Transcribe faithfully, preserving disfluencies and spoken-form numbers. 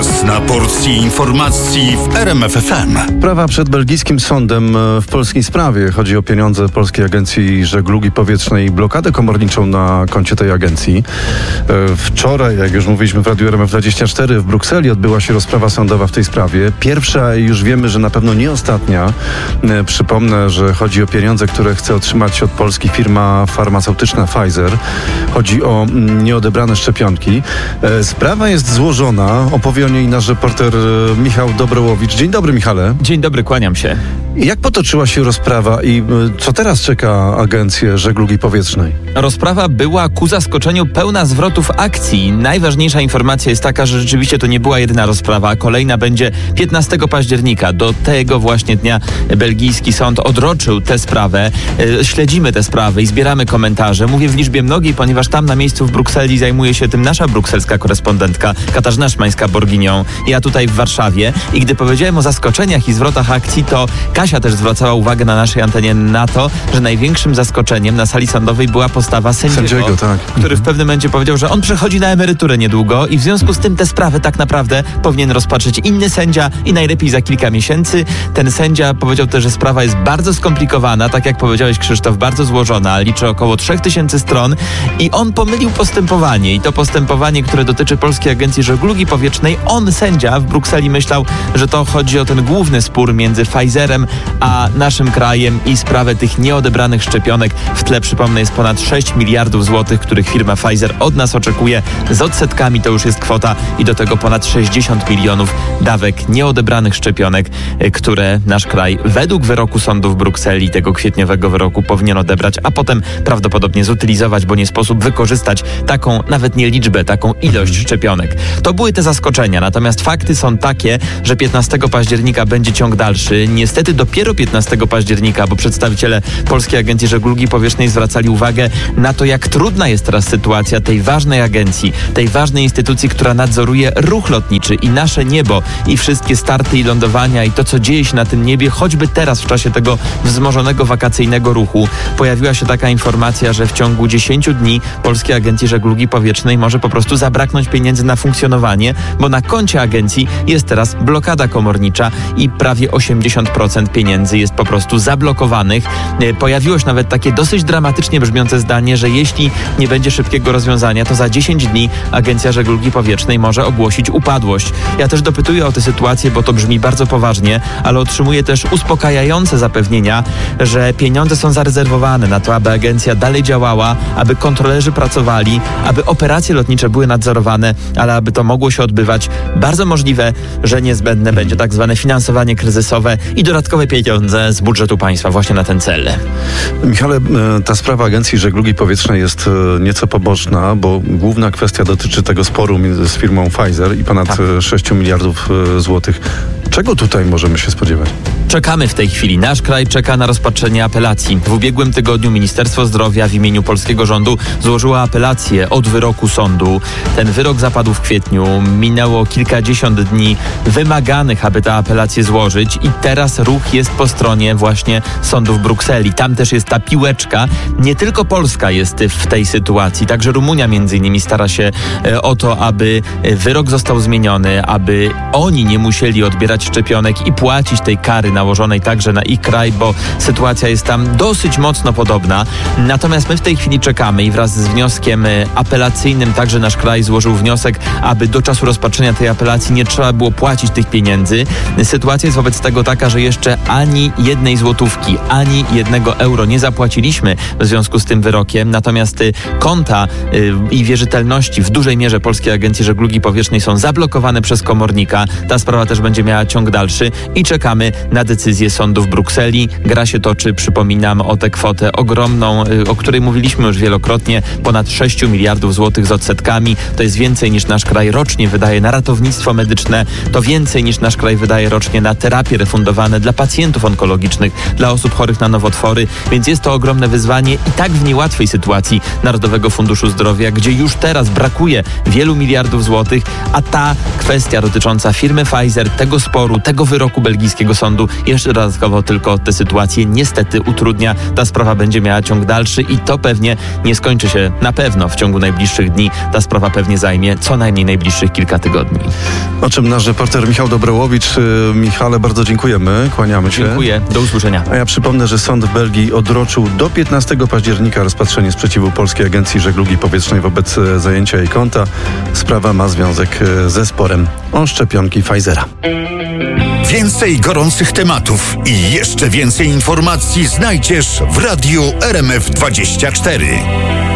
Czas na porcję informacji w R M F F M. Sprawa przed belgijskim sądem w polskiej sprawie. Chodzi o pieniądze Polskiej Agencji Żeglugi Powietrznej i blokadę komorniczą na koncie tej agencji. Wczoraj, jak już mówiliśmy w Radiu R M F dwadzieścia cztery, w Brukseli odbyła się rozprawa sądowa w tej sprawie. Pierwsza i już wiemy, że na pewno nie ostatnia. Przypomnę, że chodzi o pieniądze, które chce otrzymać od Polski firma farmaceutyczna Pfizer. Chodzi o nieodebrane szczepionki. Sprawa jest złożona. Opowie o niej nasz reporter Michał Dobrołowicz. Dzień dobry, Michale. Dzień dobry, kłaniam się. Jak potoczyła się rozprawa i co teraz czeka Agencję Żeglugi Powietrznej? Rozprawa była ku zaskoczeniu pełna zwrotów akcji. Najważniejsza informacja jest taka, że rzeczywiście to nie była jedyna rozprawa. Kolejna będzie piętnastego października. Do tego właśnie dnia belgijski sąd odroczył tę sprawę. Śledzimy tę sprawę i zbieramy komentarze. Mówię w liczbie mnogiej, ponieważ tam na miejscu w Brukseli zajmuje się tym nasza brukselska korespondentka Katarzyna Szymańska-Borginią. Ja tutaj w Warszawie. I gdy powiedziałem o zaskoczeniach i zwrotach akcji, to Kasia też zwracała uwagę na naszej antenie na to, że największym zaskoczeniem na sali sądowej była postawa sędziego, sędziego tak. który w pewnym momencie powiedział, że on przechodzi na emeryturę niedługo i w związku z tym tę sprawę tak naprawdę powinien rozpatrzyć inny sędzia i najlepiej za kilka miesięcy. Ten sędzia powiedział też, że sprawa jest bardzo skomplikowana, tak jak powiedziałeś, Krzysztof, bardzo złożona, liczy około trzech tysięcy stron i on pomylił postępowanie i to postępowanie, które dotyczy Polskiej Agencji Żeglugi Powietrznej, on, sędzia w Brukseli, myślał, że to chodzi o ten główny spór między Pfizerem a naszym krajem i sprawę tych nieodebranych szczepionek. W tle, przypomnę, jest ponad sześć miliardów złotych, których firma Pfizer od nas oczekuje. Z odsetkami to już jest kwota i do tego ponad sześćdziesiąt milionów dawek nieodebranych szczepionek, które nasz kraj według wyroku sądu w Brukseli, tego kwietniowego wyroku, powinien odebrać, a potem prawdopodobnie zutylizować, bo nie sposób wykorzystać taką nawet nie liczbę, taką ilość szczepionek. To były te zaskoczenia, natomiast fakty są takie, że piętnastego października będzie ciąg dalszy. Niestety dopiero piętnastego października, bo przedstawiciele Polskiej Agencji Żeglugi Powietrznej zwracali uwagę na to, jak trudna jest teraz sytuacja tej ważnej agencji, tej ważnej instytucji, która nadzoruje ruch lotniczy i nasze niebo i wszystkie starty i lądowania i to, co dzieje się na tym niebie, choćby teraz w czasie tego wzmożonego wakacyjnego ruchu. Pojawiła się taka informacja, że w ciągu dziesięciu dni Polskiej Agencji Żeglugi Powietrznej może po prostu zabraknąć pieniędzy na funkcjonowanie, bo na koncie agencji jest teraz blokada komornicza i prawie osiemdziesiąt procent pieniędzy jest po prostu zablokowanych. Pojawiło się nawet takie dosyć dramatycznie brzmiące zdanie, że jeśli nie będzie szybkiego rozwiązania, to za dziesięć dni Agencja Żeglugi Powietrznej może ogłosić upadłość. Ja też dopytuję o tę sytuację, bo to brzmi bardzo poważnie, ale otrzymuję też uspokajające zapewnienia, że pieniądze są zarezerwowane na to, aby agencja dalej działała, aby kontrolerzy pracowali, aby operacje lotnicze były nadzorowane, ale aby to mogło się odbywać. Bardzo możliwe, że niezbędne będzie tak zwane finansowanie kryzysowe i dodatkowe pieniądze z budżetu państwa właśnie na ten cel. Michale, ta sprawa Agencji Żeglugi Powietrznej jest nieco poboczna, bo główna kwestia dotyczy tego sporu z firmą Pfizer i ponad tak. sześć miliardów złotych. Czego tutaj możemy się spodziewać? Czekamy w tej chwili. Nasz kraj czeka na rozpatrzenie apelacji. W ubiegłym tygodniu Ministerstwo Zdrowia w imieniu polskiego rządu złożyło apelację od wyroku sądu. Ten wyrok zapadł w kwietniu. Minęło kilkadziesiąt dni wymaganych, aby tę apelację złożyć i teraz ruch jest po stronie właśnie sądu w Brukseli. Tam też jest ta piłeczka. Nie tylko Polska jest w tej sytuacji, także Rumunia między innymi stara się o to, aby wyrok został zmieniony, aby oni nie musieli odbierać szczepionek i płacić tej kary nałożonej także na ich kraj, bo sytuacja jest tam dosyć mocno podobna. Natomiast my w tej chwili czekamy i wraz z wnioskiem apelacyjnym także nasz kraj złożył wniosek, aby do czasu rozpatrzenia tej apelacji nie trzeba było płacić tych pieniędzy. Sytuacja jest wobec tego taka, że jeszcze ani jednej złotówki, ani jednego euro nie zapłaciliśmy w związku z tym wyrokiem. Natomiast konta i wierzytelności w dużej mierze Polskiej Agencji Żeglugi Powietrznej są zablokowane przez komornika. Ta sprawa też będzie miała ciąg dalszy i czekamy na decyzję sądu w Brukseli. Gra się toczy, przypominam, o tę kwotę ogromną, o której mówiliśmy już wielokrotnie, ponad sześć miliardów złotych z odsetkami. To jest więcej niż nasz kraj rocznie wydaje na ratownictwo medyczne, to więcej niż nasz kraj wydaje rocznie na terapie refundowane dla pacjentów onkologicznych, dla osób chorych na nowotwory, więc jest to ogromne wyzwanie i tak w niełatwej sytuacji Narodowego Funduszu Zdrowia, gdzie już teraz brakuje wielu miliardów złotych, a ta kwestia dotycząca firmy Pfizer, tego sporu, tego wyroku belgijskiego sądu jeszcze dodatkowo tylko tę sytuację niestety utrudnia. Ta sprawa będzie miała ciąg dalszy i to pewnie nie skończy się na pewno w ciągu najbliższych dni. Ta sprawa pewnie zajmie co najmniej najbliższych kilka tygodni. O czym nasz reporter Michał Dobrołowicz. Michale, bardzo dziękujemy. Kłaniamy się. Dziękuję. Do usłyszenia. A ja przypomnę, że sąd w Belgii odroczył do piętnastego października rozpatrzenie sprzeciwu Polskiej Agencji Żeglugi Powietrznej wobec zajęcia jej konta. Sprawa ma związek ze sporem o szczepionki Pfizera. Więcej gorących tematów i jeszcze więcej informacji znajdziesz w Radiu R M F dwadzieścia cztery.